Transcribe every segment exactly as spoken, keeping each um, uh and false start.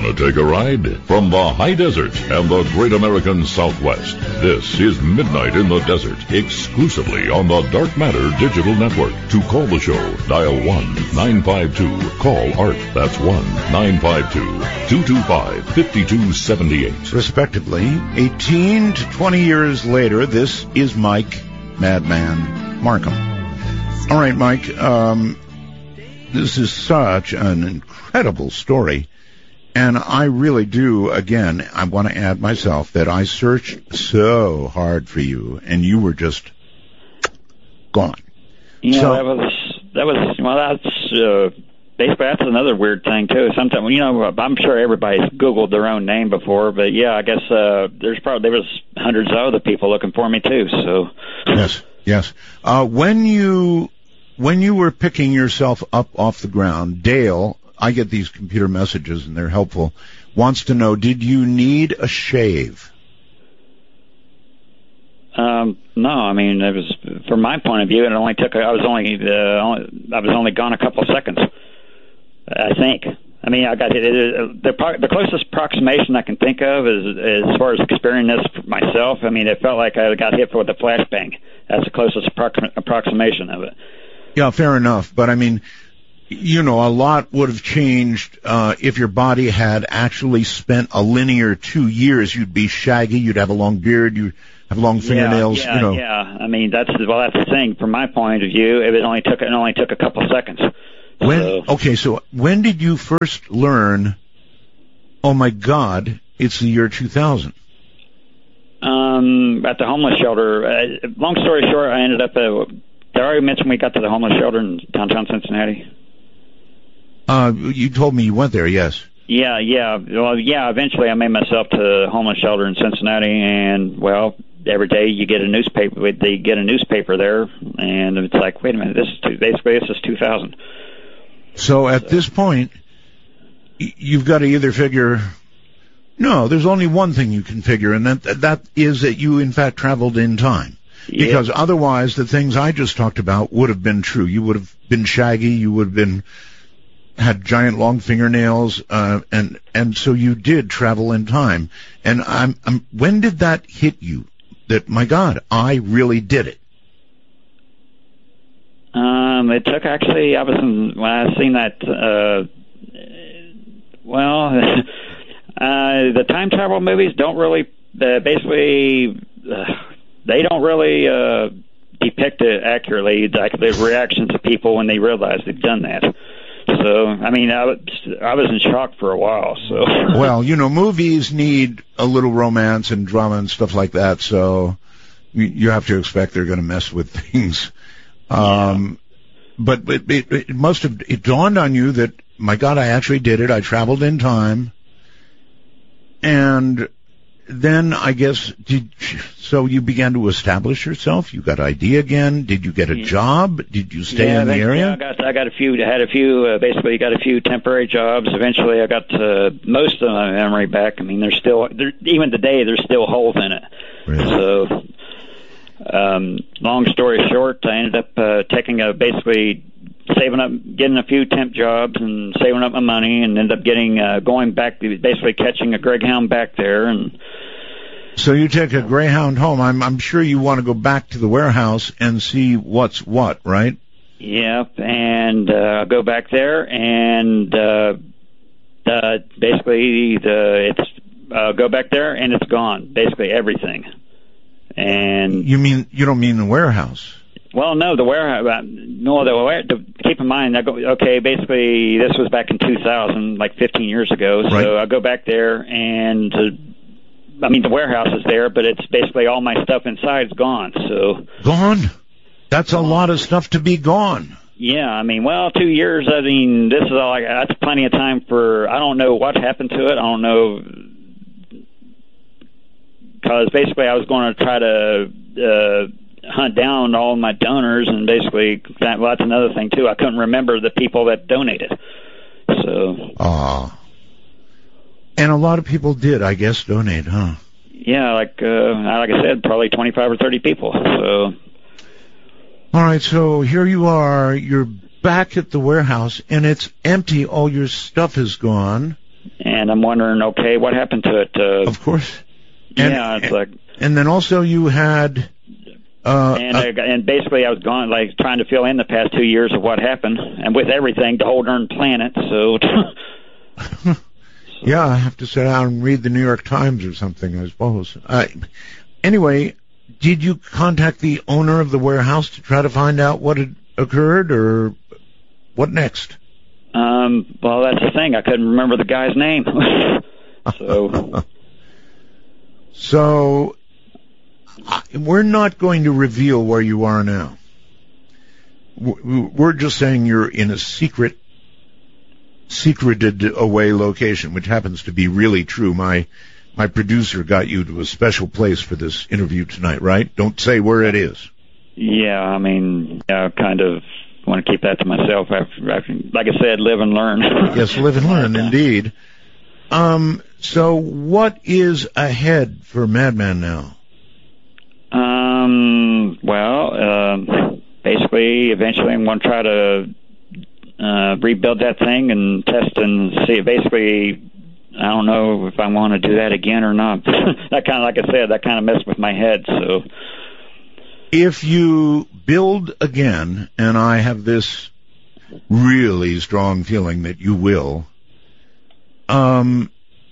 Want to take a ride? From the high desert and the great American Southwest, this is Midnight in the Desert, exclusively on the Dark Matter Digital Network. To call the show, dial one nine five two, call Art. That's one nine five two, two two five, five two seven eight. Respectively, eighteen to twenty years later, this is Mike Madman Markham. All right, Mike, um, this is such an incredible story. And I really do, again, I want to add myself that I searched so hard for you, and you were just gone. Yeah, so, that was, that was, well, that's, uh, basically that's another weird thing, too. Sometimes, you know, I'm sure everybody's Googled their own name before, but yeah, I guess, uh, there's probably, there was hundreds of other people looking for me, too, so. Yes, yes. Uh, when you, when you were picking yourself up off the ground, Dale, I get these computer messages and they're helpful, wants to know, did you need a shave? Um, no, I mean, it was, from my point of view, it only took, I was only, uh, only I was only gone a couple of seconds, I think. I mean, I got it, it, the the closest approximation I can think of is, is as far as experiencing this myself. I mean, it felt like I got hit with a flashbang. That's the closest approxim- approximation of it. Yeah, fair enough. But I mean, you know, a lot would have changed uh, if your body had actually spent a linear two years. You'd be shaggy. You'd have a long beard. You'd have long fingernails. Yeah, yeah, you know. yeah. I mean, that's well, that's the thing. From my point of view, it only took it only took a couple seconds. When so, okay, so when did you first learn? Oh my God, it's the year two thousand. Um, at the homeless shelter. Uh, long story short, I ended up. Uh, did I already mention we got to the homeless shelter in downtown Cincinnati? Uh, you told me you went there, yes. Yeah, yeah. Well, yeah, eventually I made myself to the homeless shelter in Cincinnati, and, well, every day you get a newspaper, they get a newspaper there, and it's like, wait a minute, this is two, basically this is two thousand. So at so. this point, you've got to either figure, no, there's only one thing you can figure, and that that is that you, in fact, traveled in time. Yeah. Because otherwise, the things I just talked about would have been true. You would have been shaggy, you would have been... had giant long fingernails, uh, and, and so you did travel in time. And I'm, I'm, when did that hit you? That, my God, I really did it. Um, it took actually, I was in, when I seen that, uh, well, uh, the time travel movies don't really, uh, basically, uh, they don't really, uh, depict it accurately, like the reactions of people when they realize they've done that. So, I mean, I was, I was in shock for a while, so. Well, you know, movies need a little romance and drama and stuff like that, so you have to expect they're going to mess with things. Um, yeah. But it, it, it must have, it dawned on you that, my God, I actually did it. I traveled in time. And then, I guess, did so you began to establish yourself? You got I D again? Did you get a job? Did you stay yeah, in the area? Yeah, I got I got a few. I had a few. Uh, basically, got a few temporary jobs. Eventually, I got uh, most of my memory back. I mean, there's still there, even today there's still holes in it. Really? So, um, long story short, I ended up uh, taking a basically saving up, getting a few temp jobs and saving up my money, and ended up getting uh, going back, basically catching a Greyhound back there. And so you take a Greyhound home. I'm I'm sure you want to go back to the warehouse and see what's what, right? Yep, and uh, go back there and uh, uh, basically the it's uh, go back there and it's gone, basically everything. And you mean you don't mean the warehouse? Well, no, the warehouse. Uh, no, the warehouse. Keep in mind, I go, okay, basically this was back in two thousand, like fifteen years ago. So right. I go back there, and uh, I mean the warehouse is there, but it's basically all my stuff inside is gone. So gone. That's a lot of stuff to be gone. Yeah, I mean, well, two years. I mean, this is all. I, that's plenty of time for. I don't know what happened to it. I don't know. Because basically, I was going to try to uh, hunt down all my donors, and basically, that, well, that's another thing too. I couldn't remember the people that donated. So. Ah. And a lot of people did, I guess, donate, huh? Yeah, like uh, like I said, probably twenty-five or thirty people. So. All right, so here you are. You're back at the warehouse, and it's empty. All your stuff is gone. and I'm wondering, okay, what happened to it? Uh, of course. And, yeah, it's and, like. And then also you had. Uh, and uh, I, and basically, I was gone, like trying to fill in the past two years of what happened, and with everything, the whole darn planet. So. Yeah, I have to sit down and read the New York Times or something, I suppose. Uh, anyway, did you contact the owner of the warehouse to try to find out what had occurred, or what next? Um, well, that's the thing. I couldn't remember the guy's name. so, so we're not going to reveal where you are now. We're just saying you're in a secret, secreted away location, which happens to be really true. My my producer got you to a special place for this interview tonight, right? Don't say where it is. Yeah, I mean, I kind of want to keep that to myself. After, after, like I said, live and learn. Yes, live and learn, indeed. Um, so what is ahead for Madman now? Um, well, uh, basically, eventually I'm going to try to uh, rebuild that thing and test and see. Basically, I don't know if I want to do that again or not. That kind of, like I said, that kind of messed with my head, so... If you build again, and I have this really strong feeling that you will, um,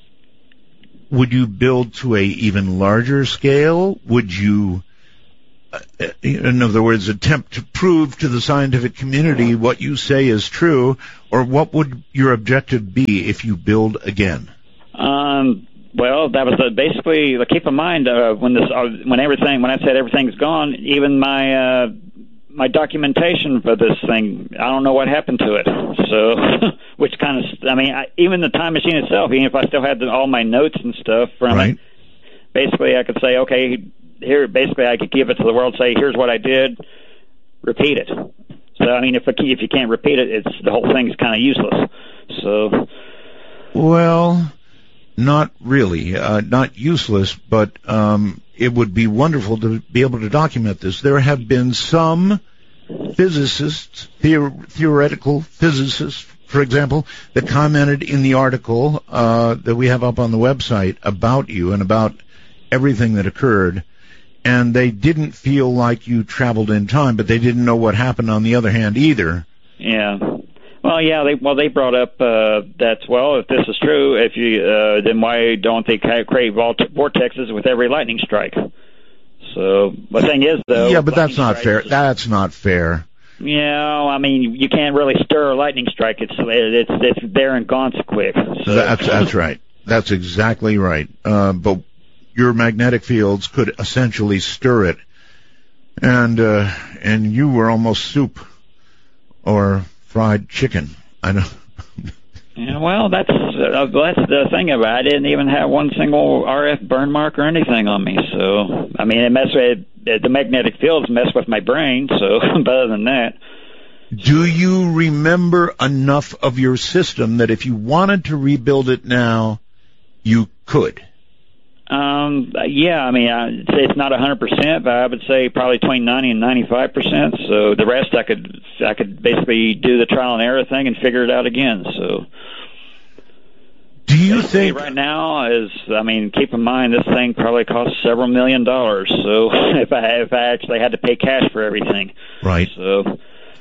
would you build to a even larger scale? Would you, uh, in other words, attempt to prove to the scientific community what you say is true, or what would your objective be if you build again? Um... Well, that was uh, basically. Keep in mind uh, when this, uh, when everything, when I said everything's gone, even my uh, my documentation for this thing, I don't know what happened to it. So, which kind of, I mean, I, even the time machine itself, even if I still had the, all my notes and stuff from right. it, basically I could say, okay, here, basically I could give it to the world, say, here's what I did, repeat it. So, I mean, if if you can't repeat it, it's the whole thing's kind of useless. So, well. Not really, uh, not useless, but um, it would be wonderful to be able to document this. There have been some physicists, theor- theoretical physicists, for example, that commented in the article uh, that we have up on the website about you and about everything that occurred, and they didn't feel like you traveled in time, but they didn't know what happened on the other hand either. Yeah. Well, yeah, they well they brought up uh, that well, if this is true, if you uh, then why don't they create vortexes with every lightning strike? So the thing is, though, yeah, but that's not fair. That's not fair. Yeah, I mean, you can't really stir a lightning strike. It's it's it's there and gone so quick. So. That's that's right. That's exactly right. Uh, but your magnetic fields could essentially stir it, and uh, and you were almost soup, or fried chicken. I know. Yeah, well, that's uh, that's the thing about it. I didn't even have one single R F burn mark or anything on me. So, I mean, it messed with, the magnetic fields messed with my brain. So, but other than that. Do you remember enough of your system that if you wanted to rebuild it now, you could? Um, yeah, I mean, I'd say it's not one hundred percent, but I would say probably between ninety and ninety-five percent. So the rest I could, I could basically do the trial and error thing and figure it out again. So. Do you think right now is, I mean, keep in mind this thing probably costs several million dollars. So if I, if I actually had to pay cash for everything. Right. So.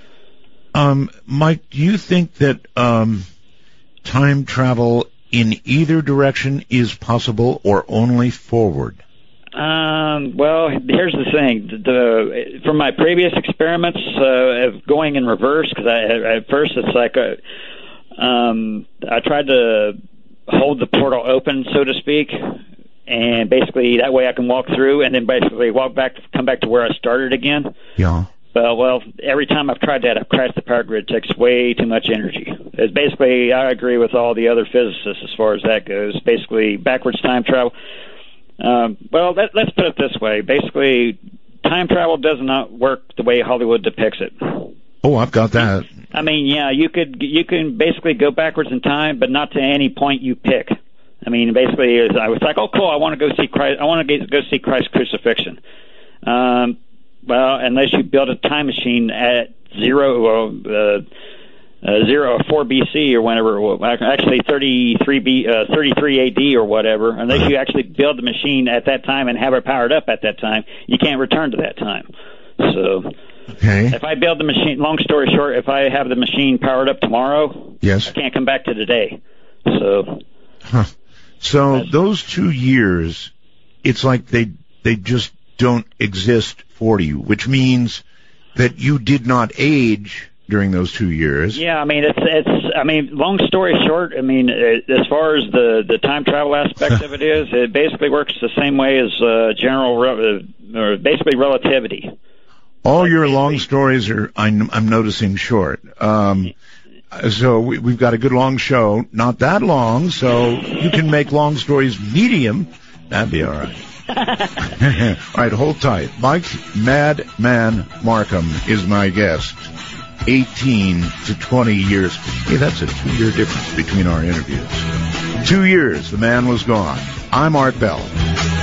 Um, Mike, do you think that, um, time travel in either direction is possible, or only forward? Um, well, here's the thing. The, the from my previous experiments uh, of going in reverse, because I, at first it's like a, um, I tried to hold the portal open, so to speak, and basically that way I can walk through and then basically walk back, come back to where I started again. Yeah. Well, well, every time I've tried that, I've crashed the power grid. It takes way too much energy. It's basically, I agree with all the other physicists as far as that goes. Basically, backwards time travel. Um, well, let, let's put it this way. Basically, time travel does not work the way Hollywood depicts it. Oh, I've got that. I mean, yeah, you could, you can basically go backwards in time, but not to any point you pick. I mean, basically, I was like, oh, cool, I want to go see Christ. I want to go see Christ's crucifixion. Um, Well, unless you build a time machine at zero, uh, uh, zero four B C or whenever, actually thirty-three B, uh, thirty-three A D or whatever. Unless you actually build the machine at that time and have it powered up at that time, you can't return to that time. So, okay. If I build the machine, long story short, if I have the machine powered up tomorrow, yes, I can't come back to today. So, huh. so those two years, it's like they they just don't exist for you, which means that you did not age during those two years. Yeah, I mean, it's it's. I mean, long story short, I mean, it, as far as the the time travel aspect of it is, it basically works the same way as uh, general, re- or basically relativity. All your long stories are, I'm, I'm noticing, short. Um, so we, we've got a good long show, not that long, so you can make long stories medium. That'd be all right. All right, hold tight. Mike Madman Markham is my guest. eighteen to twenty years. Hey, that's a two-year difference between our interviews. Two years, the man was gone. I'm Art Bell.